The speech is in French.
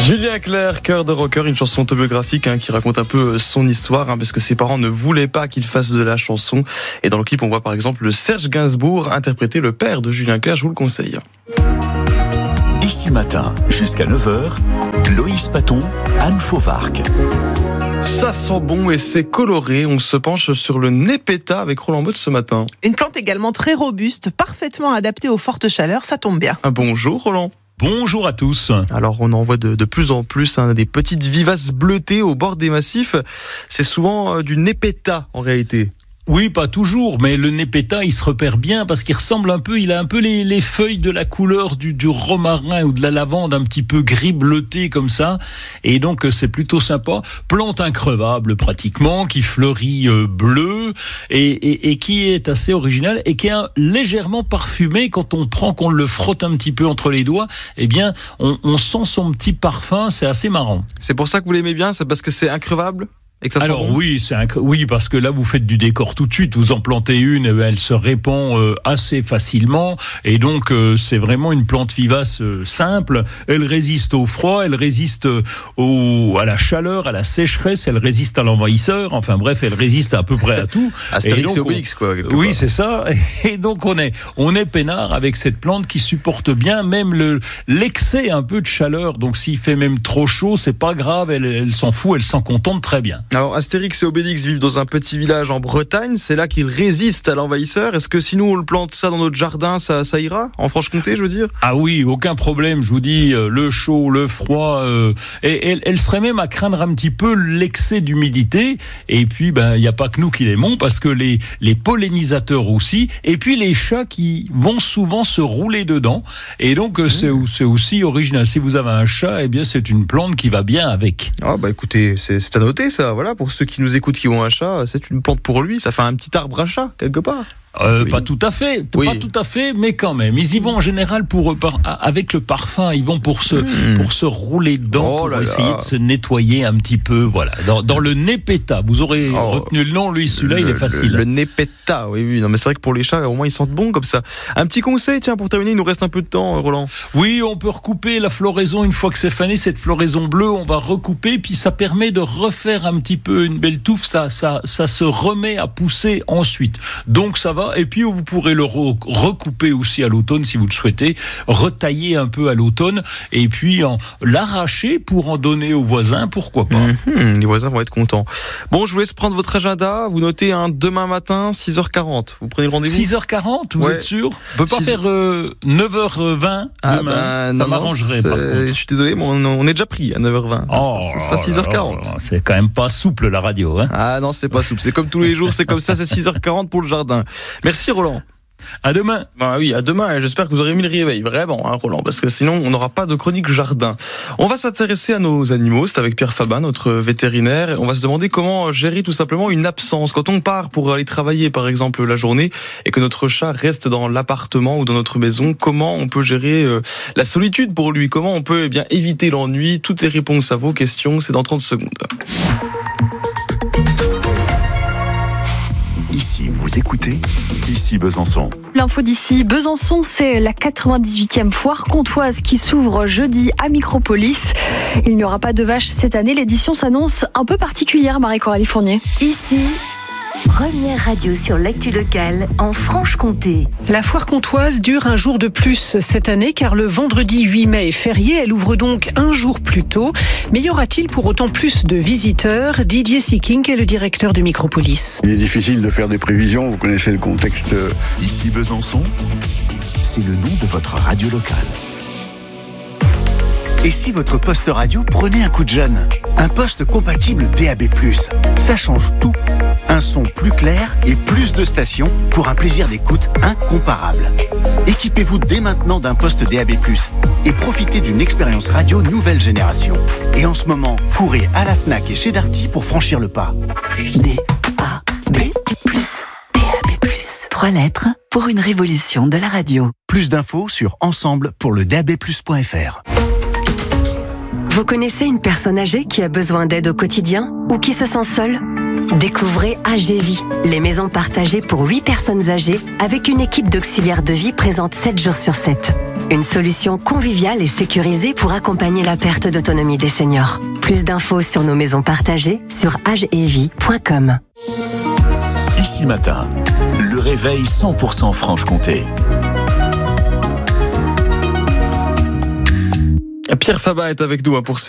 Julien Clerc, Cœur de rocker, une chanson autobiographique qui raconte un peu son histoire, parce que ses parents ne voulaient pas qu'il fasse de la chanson. Et dans le clip, on voit par exemple Serge Gainsbourg interpréter le père de Julien Clerc, je vous le conseille. Ici Matin, jusqu'à 9h, Loïs Paton, Anne Fauvarc. Ça sent bon et c'est coloré. On se penche sur le Nepeta avec Roland Motte ce matin. Une plante également très robuste, parfaitement adaptée aux fortes chaleurs, ça tombe bien. Bonjour Roland. Bonjour à tous. Alors on en voit de plus en plus des petites vivaces bleutées au bord des massifs. C'est souvent du Nepeta en réalité. Oui, pas toujours, mais le Nepeta, il se repère bien parce qu'il ressemble un peu, il a un peu les feuilles de la couleur du romarin ou de la lavande, un petit peu gris bleuté comme ça. Et donc, c'est plutôt sympa. Plante increvable pratiquement, qui fleurit bleu et qui est assez original et qui est légèrement parfumé. Quand on le frotte un petit peu entre les doigts, eh bien, on sent son petit parfum, c'est assez marrant. C'est pour ça que vous l'aimez bien, c'est parce que c'est increvable ? Et que ça Alors bon. oui, parce que là vous faites du décor tout de suite, vous en plantez une, elle se répand assez facilement et donc c'est vraiment une plante vivace simple, elle résiste au froid, elle résiste à la chaleur, à la sécheresse, elle résiste à l'envahisseur, enfin bref, elle résiste à peu près à tout. Astérix et Obélix quoi. Oui, c'est ça, et donc on est peinard avec cette plante qui supporte bien même l'excès un peu de chaleur, donc s'il fait même trop chaud, c'est pas grave, elle s'en fout, elle s'en contente très bien. Alors Astérix et Obélix vivent dans un petit village en Bretagne, c'est là qu'ils résistent à l'envahisseur. Est-ce que si nous on le plante ça dans notre jardin, ça ira ? En Franche-Comté, je veux dire ? Ah oui, aucun problème, je vous dis, le chaud, le froid, et elle serait même à craindre un petit peu l'excès d'humidité, et puis il n'y a pas que nous qui l'aimons, parce que les pollinisateurs aussi, et puis les chats qui vont souvent se rouler dedans, et donc c'est aussi original. Si vous avez un chat, eh bien c'est une plante qui va bien avec. Ah écoutez, c'est à noter ça. Voilà, pour ceux qui nous écoutent qui ont un chat, c'est une plante pour lui, ça fait un petit arbre à chat, quelque part. Oui. Pas tout à fait, mais quand même. Ils y vont en général avec le parfum, ils vont pour se rouler dedans, essayer de se nettoyer un petit peu. Voilà. Dans le Nepeta, vous aurez retenu le nom, celui-là, il est facile. Le Nepeta, oui. Non, mais c'est vrai que pour les chats, au moins ils sentent bon comme ça. Un petit conseil, tiens, pour terminer, il nous reste un peu de temps, Roland. Oui, on peut recouper la floraison une fois que c'est fané, cette floraison bleue, on va recouper, puis ça permet de refaire un petit peu une belle touffe, ça se remet à pousser ensuite. Donc ça va. Et puis vous pourrez le recouper aussi à l'automne si vous le souhaitez, retailler un peu à l'automne et puis l'arracher pour en donner aux voisins, pourquoi pas. Les voisins vont être contents. Bon, je vous laisse prendre votre agenda, vous notez demain matin 6h40. Vous prenez le rendez-vous ? 6h40, vous êtes sûr ? On peut pas faire 9h20 demain, ça m'arrangerait par contre. Je suis désolé, mais on est déjà pris à 9h20. Ce sera 6h40. C'est quand même pas souple la radio. Ah non, c'est pas souple, c'est comme tous les jours, c'est comme ça, c'est 6h40 pour le jardin. Merci Roland. À demain. Oui, à demain. J'espère que vous aurez mis le réveil, vraiment, Roland, parce que sinon on n'aura pas de chronique jardin. On va s'intéresser à nos animaux. C'est avec Pierre Faban, notre vétérinaire. On va se demander comment gérer tout simplement une absence. Quand on part pour aller travailler, par exemple, la journée, et que notre chat reste dans l'appartement ou dans notre maison, comment on peut gérer la solitude pour lui ? Comment on peut éviter l'ennui ? Toutes les réponses à vos questions, c'est dans 30 secondes. Ici, vous écoutez Ici Besançon. L'info d'ici Besançon, c'est la 98e foire comtoise qui s'ouvre jeudi à Micropolis. Il n'y aura pas de vaches cette année. L'édition s'annonce un peu particulière, Marie-Coralie Fournier. Ici, première radio sur l'actu locale en Franche-Comté. La foire comtoise dure un jour de plus cette année car le vendredi 8 mai est férié. Elle ouvre donc un jour plus tôt. Mais y aura-t-il pour autant plus de visiteurs ? Didier Seeking est le directeur de Micropolis. Il est difficile de faire des prévisions, vous connaissez le contexte. Ici Besançon, c'est le nom de votre radio locale. Et si votre poste radio prenait un coup de jeune ? Un poste compatible DAB+. Ça change tout. Un son plus clair et plus de stations pour un plaisir d'écoute incomparable. Équipez-vous dès maintenant d'un poste DAB+, et profitez d'une expérience radio nouvelle génération. Et en ce moment, courez à la Fnac et chez Darty pour franchir le pas. DAB+. 3 lettres pour une révolution de la radio. Plus d'infos sur ensemble pour le dabplus.fr. Vous connaissez une personne âgée qui a besoin d'aide au quotidien ou qui se sent seule ? Découvrez AG Vie, les maisons partagées pour 8 personnes âgées avec une équipe d'auxiliaires de vie présente 7 jours sur 7. Une solution conviviale et sécurisée pour accompagner la perte d'autonomie des seniors. Plus d'infos sur nos maisons partagées sur agevie.com. Ici Matin, le réveil 100% Franche-Comté. Pierre Fabat est avec nous pour